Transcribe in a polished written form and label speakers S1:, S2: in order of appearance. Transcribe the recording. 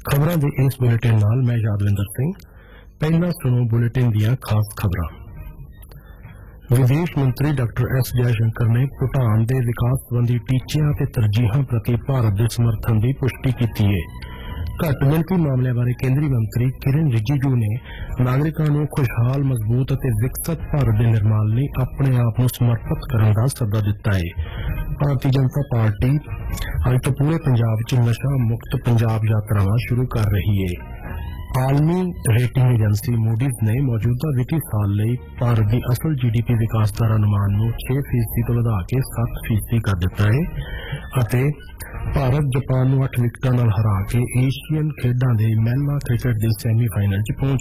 S1: ਖਬਰਾਂ ਦੇ ਇਸ ਬੁਲੇਟਿਨ ਨਾਲ ਮੈਂ ਯਾਦਵਿੰਦਰ ਸਿੰਘ। ਪਹਿਲਾਂ ਸੁਣੋ ਬੁਲੇਟਿਨ ਦੀਆਂ ਖਾਸ ਖਬਰਾਂ। ਵਿਦੇਸ਼ ਮੰਤਰੀ ਡਾਕਟਰ ਐਸ ਜੈਸ਼ੰਕਰ ਨੇ ਭੂਟਾਨ ਦੇ ਵਿਕਾਸ ਸੰਬੰਧੀ ਟੀਚਿਆਂ ਅਤੇ ਤਰਜੀਹਾਂ ਪ੍ਰਤੀ ਭਾਰਤ ਦੇ ਸਮਰਥਨ ਦੀ ਪੁਸ਼ਟੀ ਕੀਤੀ ਹੈ। ਘੱਟ ਗਿਣਤੀ ਮਾਮਲਿਆਂ ਬਾਰੇ ਕੇਂਦਰੀ ਮੰਤਰੀ ਕਿਰਨ ਰਿਜੀਜੂ ਨੇ ਨਾਗਰਿਕਾਂ ਨੂੰ ਖੁਸ਼ਹਾਲ, ਮਜ਼ਬੂਤ ਅਤੇ ਵਿਕਸਤ ਭਾਰਤ ਦੇ ਨਿਰਮਾਣ ਲਈ ਆਪਣੇ ਆਪ ਨੂੰ ਸਮਰਪਿਤ ਕਰਨ ਦਾ ਸੱਦਾ ਦਿੱਤਾ ਹੈ। ਭਾਰਤੀ ਜਨਤਾ ਪਾਰਟੀ ਅੱਜ ਤੋਂ ਪੂਰੇ ਪੰਜਾਬ 'ਚ ਨਸ਼ਾ ਮੁਕਤ ਪੰਜਾਬ ਯਾਤਰਾਵਾਂ ਸ਼ੁਰੂ ਕਰ ਰਹੀ ਹੈ। ਆਲਮੀ ਰੇਟਿੰਗ ਏਜੰਸੀ ਮੂਡੀਜ਼ ਨੇ ਮੌਜੂਦਾ ਵਿੱਤੀ ਸਾਲ ਲਈ ਭਾਰਤ ਦੀ ਅਸਲ GDP ਵਿਕਾਸ ਦਰ ਅਨੁਮਾਨ ਨੂੰ 6% ਤੋਂ ਵਧਾ ਕੇ 7% ਕਰ ਦਿੱਤਾ ਹੈ ਅਤੇ ਭਾਰਤ ਜਾਪਾਨ ਨੂੰ 8 ਵਿਕਟਾਂ ਨਾਲ ਹਰਾ ਕੇ ਏਸ਼ੀਅਨ ਖੇਡਾਂ ਦੇ ਮਹਿਲਾ ਕ੍ਰਿਕਟ ਦੇ ਸੈਮੀਫਾਈਨਲ 'ਚ ਪਹੁੰਚ